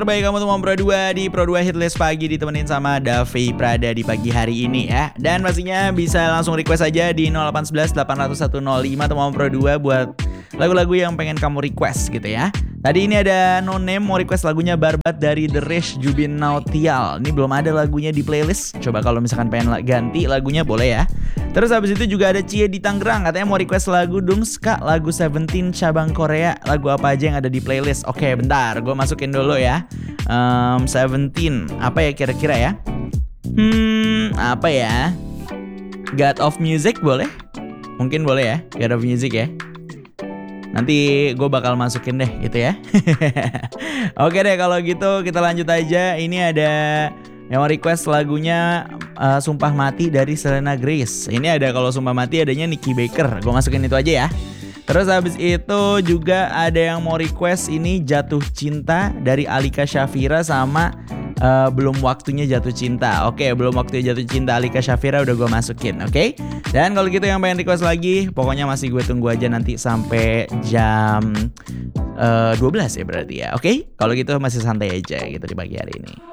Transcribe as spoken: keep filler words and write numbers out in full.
Terbaik kamu teman Pro dua di Pro dua Hitlist Pagi ditemenin sama Davi Prada di pagi hari ini ya. Dan pastinya bisa langsung request aja di nol delapan satu satu delapan nol satu nol lima teman Pro dua buat lagu-lagu yang pengen kamu request gitu ya. Tadi ini ada No Name mau request lagunya Barbat dari The Rish Jubin Nautial. Ini belum ada lagunya di playlist. Coba kalau misalkan pengen ganti lagunya boleh ya. Terus habis itu juga ada Cie di Tangerang, katanya mau request lagu Dumska, lagu Seventeen cabang Korea. Lagu apa aja yang ada di playlist? Oke bentar, gue masukin dulu ya. um, Seventeen, apa ya kira-kira ya? Hmm, apa ya? God of Music boleh? Mungkin boleh ya, God of Music ya. Nanti gue bakal masukin deh gitu ya. Oke deh kalau gitu kita lanjut aja. Ini ada yang mau request lagunya uh, Sumpah Mati dari Selena Grace. Ini ada kalau Sumpah Mati adanya Nicky Baker. Gue masukin itu aja ya. Terus habis itu juga ada yang mau request ini Jatuh Cinta dari Alika Syafira sama uh, Belum Waktunya Jatuh Cinta. Oke, Belum Waktunya Jatuh Cinta Alika Syafira udah gue masukin. Oke. Dan kalau gitu yang pengen request lagi, pokoknya masih gue tunggu aja nanti sampai jam uh, dua belas ya berarti ya. Oke. Kalau gitu masih santai aja gitu di pagi hari ini.